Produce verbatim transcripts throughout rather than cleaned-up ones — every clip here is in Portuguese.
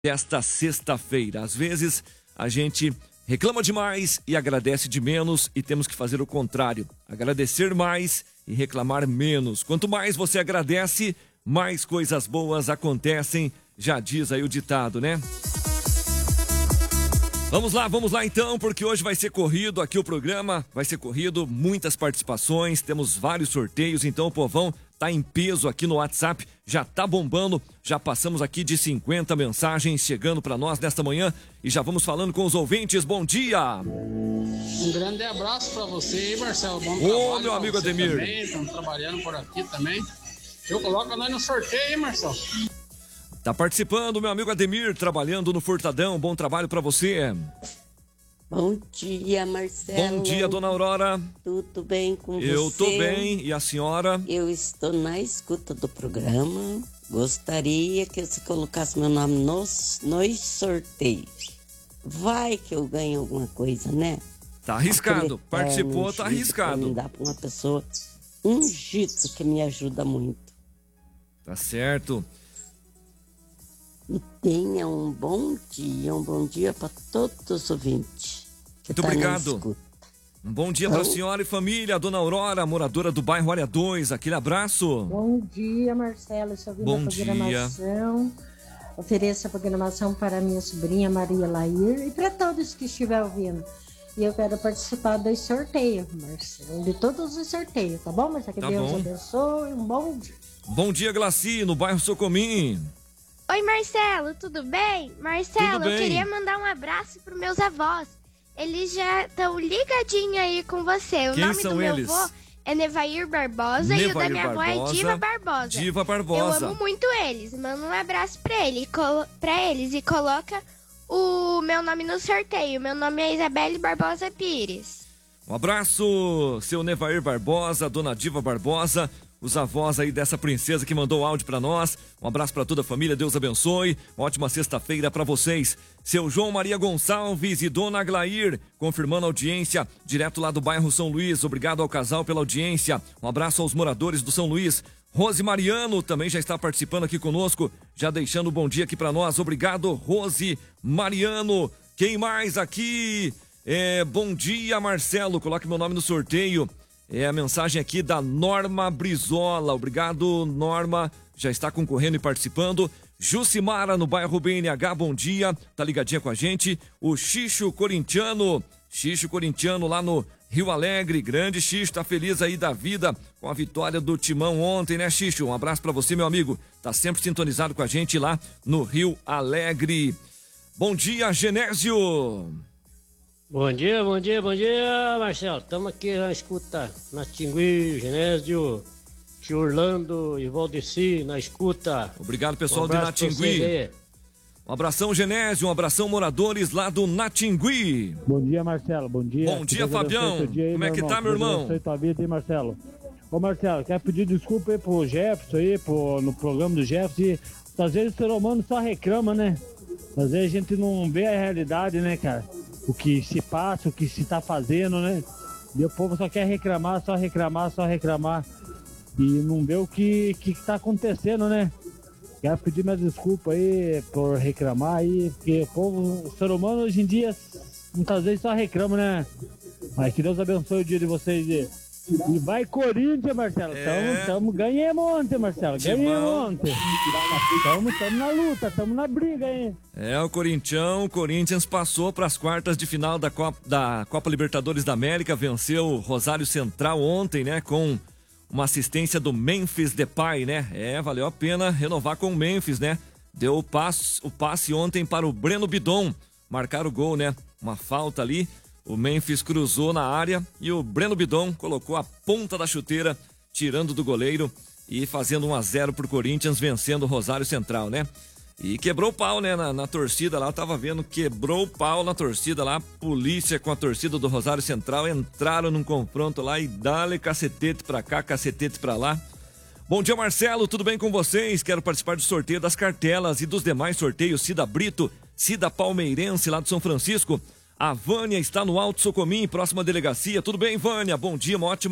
desta sexta-feira. Às vezes a gente reclama demais e agradece de menos, e temos que fazer o contrário, agradecer mais e reclamar menos. Quanto mais você agradece, mais coisas boas acontecem, já diz aí o ditado, né? Vamos lá, vamos lá então, porque hoje vai ser corrido aqui o programa, vai ser corrido, muitas participações, temos vários sorteios, então o povão tá em peso aqui no WhatsApp, já tá bombando, já passamos aqui de cinquenta mensagens chegando para nós nesta manhã e já vamos falando com os ouvintes. Bom dia! Um grande abraço para você, Marcelo. Bom Ô, trabalho meu amigo Ademir. também. Estamos trabalhando por aqui também. Eu coloco nós no sorteio, hein, Marcelo? Tá participando, meu amigo Ademir, trabalhando no Furtadão. Bom trabalho para você. Bom dia, Marcelo. Bom dia, dona Aurora. Tudo bem com você? Eu tô bem, e a senhora? Eu estou na escuta do programa. Gostaria que você colocasse meu nome nos, nos sorteios. Vai que eu ganho alguma coisa, né? Tá arriscado. Aquele Participou, ungido tá pra arriscado. mim dar pra uma pessoa ungido que me ajuda muito. Tá certo. E tenha um bom dia, um bom dia para todos os ouvintes. Que Muito tá obrigado. Na escuta. Um bom dia para a senhora e família, dona Aurora, moradora do bairro Área dois. Aquele abraço. Bom dia, Marcelo. Estou ouvindo Bom a programação. Ofereço a programação para a minha sobrinha Maria Lair e para todos que estiver ouvindo. E eu quero participar dos sorteios, Marcelo. De todos os sorteios, tá bom, Marcelo? Que Tá Deus bom. abençoe. Um bom dia. Bom dia, Glaci, no bairro Socomim. Oi, Marcelo, tudo bem? Marcelo, Tudo bem. eu queria mandar um abraço pros meus avós. Eles já estão ligadinhos aí com você. O Quem nome são do meu eles? avô é Nevair Barbosa e o da Nevair minha avó Barbosa, é Diva Barbosa. Diva Eu Barbosa. amo muito eles. Manda um abraço pra, ele, colo- pra eles e coloca o meu nome no sorteio. Meu nome é Isabelle Barbosa Pires. Um abraço, seu Nevair Barbosa, dona Diva Barbosa, os avós aí dessa princesa que mandou o áudio pra nós. Um abraço pra toda a família, Deus abençoe. Uma ótima sexta-feira pra vocês. Seu João Maria Gonçalves e dona Aglair, confirmando a audiência, direto lá do bairro São Luís. Obrigado ao casal pela audiência. Um abraço aos moradores do São Luís. Rose Mariano também já está participando aqui conosco, já deixando um bom dia aqui pra nós. Obrigado, Rose Mariano. Quem mais aqui? É, bom dia, Marcelo. Coloque meu nome no sorteio. É a mensagem aqui da Norma Brizola. Obrigado, Norma. Já está concorrendo e participando. Jucimara, no bairro B N H, bom dia. Tá ligadinha com a gente. O Xixo Corintiano. Xixo Corintiano lá no Rio Alegre. Grande Xixo, tá feliz aí da vida com a vitória do Timão ontem, né, Xixo? Um abraço pra você, meu amigo. Tá sempre sintonizado com a gente lá no Rio Alegre. Bom dia, Genésio. Bom dia, bom dia, bom dia, Marcelo. Estamos aqui na escuta, na Tingui, Genésio, tio Orlando e Valdeci na escuta. Obrigado, pessoal Um de abraço pra Natingui. vocês aí. Um abração, Genésio. Um abração, moradores lá do Natingui. Bom dia, Marcelo. Bom dia. Bom dia, Que Deus abençoe Fabião. teu dia aí, Como é que tá, meu Que Deus irmão? abençoe tua vida aí, Marcelo. Ô, Marcelo, quero pedir desculpa aí pro Jefferson aí, pro, no programa do Jefferson. E, às vezes o ser humano só reclama, né? Às vezes a gente não vê a realidade, né, cara? O que se passa, o que se tá fazendo, né? E o povo só quer reclamar, só reclamar, só reclamar. E não vê o que, que tá acontecendo, né? Quero pedir minha desculpa aí por reclamar aí, porque o povo, o ser humano hoje em dia, muitas vezes só reclama, né? Mas que Deus abençoe o dia de vocês. E, e vai Corinthians, Marcelo. É. Tamo, tamo, ganhemos ontem, Marcelo. Timão. Ganhamos ontem. Tamo, tamo na luta, tamo na briga, hein? É, o Corinthians, o Corinthians passou para as quartas de final da Copa, da Copa Libertadores da América, venceu o Rosário Central ontem, né, com uma assistência do Memphis Depay, né? É, valeu a pena renovar com o Memphis, né? Deu o passe, o passe ontem para o Breno Bidon marcar o gol, né? Uma falta ali, o Memphis cruzou na área e o Breno Bidon colocou a ponta da chuteira, tirando do goleiro e fazendo um a zero pro Corinthians, vencendo o Rosário Central, né? E quebrou o pau, né, na, na torcida lá, eu tava vendo, quebrou o pau na torcida lá, polícia com a torcida do Rosário Central entraram num confronto lá e dá-lhe cacetete pra cá, cacetete pra lá. Bom dia, Marcelo, tudo bem com vocês? Quero participar do sorteio das cartelas e dos demais sorteios Cida Brito, Cida Palmeirense lá do São Francisco. A Vânia está no Alto Socomim, próxima delegacia. Tudo bem, Vânia? Bom dia, uma ótima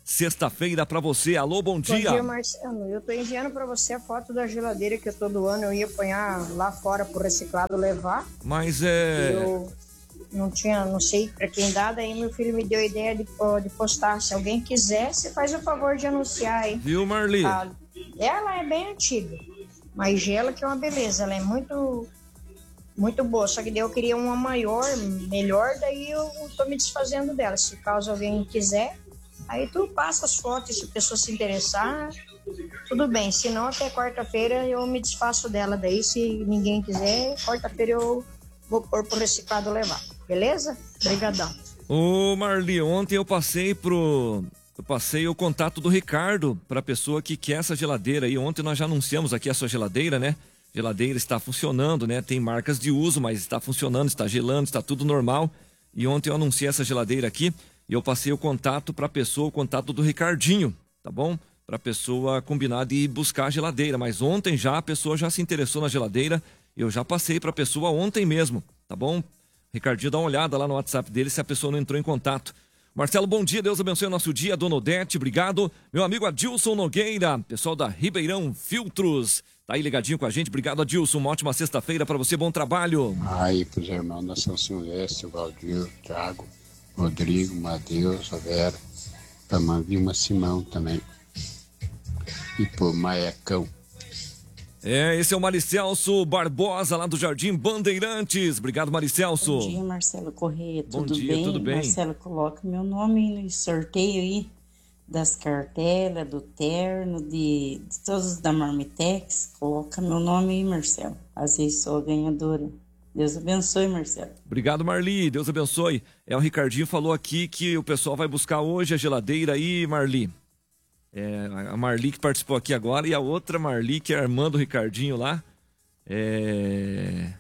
sexta-feira pra você. Alô, bom dia. Bom dia, Marcelo. Eu tô enviando pra você a foto da geladeira que eu todo ano eu ia apanhar lá fora pro reciclado levar. Mas é... Eu não tinha, não sei pra quem dar, daí meu filho me deu a ideia de, de postar. Se alguém quiser, você faz o favor de anunciar aí. Viu, Marli? Ah, ela é bem antiga, mas gela que é uma beleza. Ela é muito, muito boa. Só que daí eu queria uma maior, melhor, daí eu tô me desfazendo dela. Se caso alguém quiser, aí tu passa as fotos, se a pessoa se interessar, tudo bem. Se não, até quarta-feira eu me desfaço dela. Daí, se ninguém quiser, quarta-feira eu vou pôr pro reciclado levar. Beleza? Obrigadão. Ô, Marli, ontem eu passei pro... Eu passei o contato do Ricardo para a pessoa que quer essa geladeira aí. Ontem nós já anunciamos aqui a sua geladeira, né? Geladeira está funcionando, né? Tem marcas de uso, mas está funcionando, está gelando, está tudo normal. E ontem eu anunciei essa geladeira aqui e eu passei o contato para a pessoa, o contato do Ricardinho, tá bom? Para a pessoa combinar de ir buscar a geladeira. Mas ontem já a pessoa já se interessou na geladeira. Eu já passei para a pessoa ontem mesmo, tá bom? Ricardinho, dá uma olhada lá no WhatsApp dele se a pessoa não entrou em contato. Marcelo, bom dia, Deus abençoe o nosso dia. Dona Odete, obrigado. Meu amigo Adilson Nogueira, pessoal da Ribeirão Filtros, tá aí ligadinho com a gente. Obrigado, Adilson, uma ótima sexta-feira para você, bom trabalho. Aí pros irmãos da São Silvestre, o Valdir, o Thiago, Rodrigo, Matheus, a Vera, pra Vilma Simão também. E pro Maecão. É, esse é o Maricelso Barbosa, lá do Jardim Bandeirantes. Obrigado, Maricelso. Bom dia, Marcelo Correia. Bom tudo dia, bem? tudo bem? Marcelo, coloca meu nome no sorteio aí das cartelas, do terno, de, de todos da Marmitex. Coloca meu nome aí, Marcelo. Às vezes sou a ganhadora. Deus abençoe, Marcelo. Obrigado, Marli. Deus abençoe. É, o Ricardinho falou aqui que o pessoal vai buscar hoje a geladeira aí, Marli. É, a Marli que participou aqui agora e a outra Marli, que é a irmã do Ricardinho lá. É...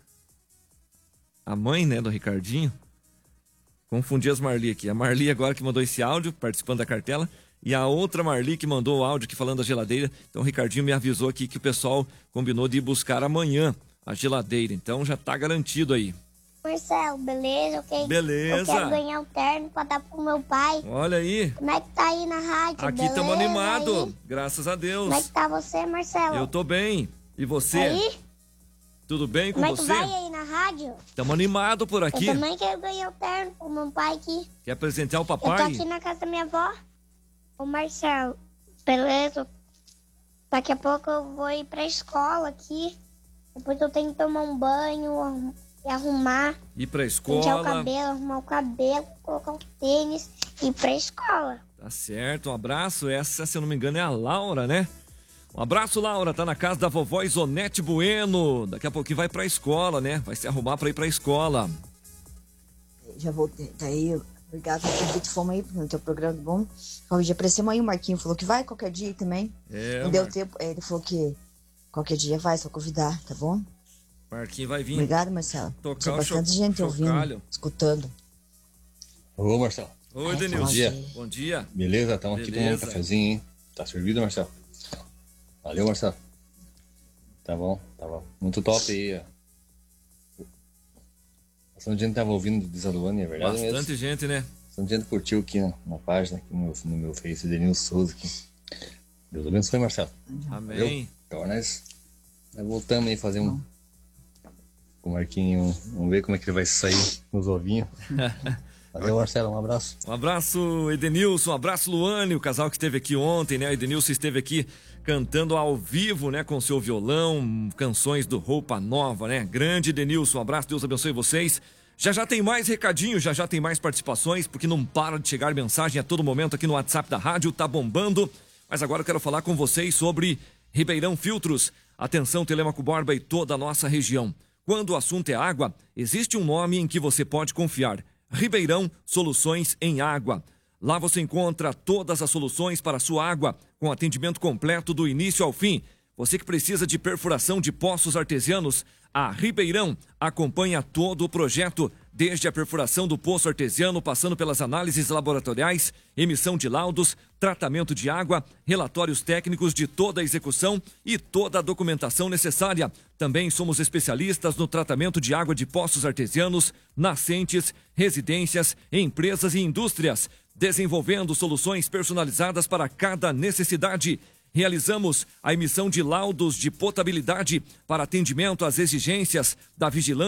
A mãe, né, do Ricardinho. Confundi as Marli aqui. A Marli agora que mandou esse áudio, participando da cartela. E a outra Marli que mandou o áudio aqui falando da geladeira. Então o Ricardinho me avisou aqui que o pessoal combinou de ir buscar amanhã a geladeira. Então já tá garantido aí. Marcelo, beleza? Eu quero, Beleza. Eu quero ganhar o terno pra dar pro meu pai. Olha aí. Como é que tá aí na rádio? Aqui beleza? estamos animados. Aí? Graças a Deus. Como é que tá você, Marcelo? Eu tô bem. E você? Aí? Tudo bem com Como é você? que vai aí na rádio? Estamos animados por aqui. Eu também quero ganhar o terno pro meu pai aqui. Quer presentear o Eu tô papai? aqui na casa da minha avó. Ô, Marcelo, beleza? Daqui a pouco eu vou ir pra escola aqui. Depois eu tenho que tomar um banho e arrumar. Ir pra Pentear o escola. cabelo, arrumar o cabelo, colocar um tênis e ir pra escola. Tá certo, um abraço. Essa, se eu não me engano, é a Laura, né? Um abraço, Laura. Tá na casa da vovó Isonete Bueno. Daqui a pouquinho vai pra escola, né? Vai se arrumar pra ir pra escola. Já voltei. Daí, obrigado pelo convite. Fomos aí no teu programa bom. Qualquer dia aparecemos aí. O Marquinho falou que vai qualquer dia também. É, Não deu Mar... tempo. Ele falou que qualquer dia vai, só convidar, tá bom? Marquinho vai vir. Obrigado, Marcelo. Tocar Tinha o bastante cho... gente chocalho. ouvindo, escutando. Ô, Marcelo. Oi, Denilson. Bom dia. Bom dia. Beleza? Estamos aqui tomando um Beleza. cafezinho, hein? Tá servido, Marcelo? Valeu, Marcelo. Tá bom, tá bom. Muito top aí, ó. Bastante gente tava ouvindo do Desaluane, é verdade Bastante mesmo? gente, né? Bastante gente curtiu aqui na, na página, aqui no meu, no meu Face, Denilson Souza aqui. Deus abençoe, Marcelo. Amém. Valeu. Então nós, nós voltamos aí fazer um... Com o Marquinho, vamos ver como é que ele vai sair nos ovinhos. Valeu, Marcelo, um abraço. Um abraço, Edenilson, um abraço, Luane, o casal que esteve aqui ontem, né? O Edenilson esteve aqui cantando ao vivo, né? Com seu violão, canções do Roupa Nova, né? Grande Edenilson, um abraço, Deus abençoe vocês. Já já tem mais recadinhos, já já tem mais participações, porque não para de chegar mensagem a todo momento aqui no WhatsApp da rádio, tá bombando. Mas agora eu quero falar com vocês sobre Ribeirão Filtros. Atenção, Telêmaco Borba e toda a nossa região. Quando o assunto é água, existe um nome em que você pode confiar. Ribeirão Soluções em Água. Lá você encontra todas as soluções para a sua água, com atendimento completo do início ao fim. Você que precisa de perfuração de poços artesianos, a Ribeirão acompanha todo o projeto, desde a perfuração do poço artesiano, passando pelas análises laboratoriais, emissão de laudos, tratamento de água, relatórios técnicos de toda a execução e toda a documentação necessária. Também somos especialistas no tratamento de água de poços artesianos, nascentes, residências, empresas e indústrias. desenvolvendo soluções personalizadas para cada necessidade. Realizamos a emissão de laudos de potabilidade para atendimento às exigências da vigilância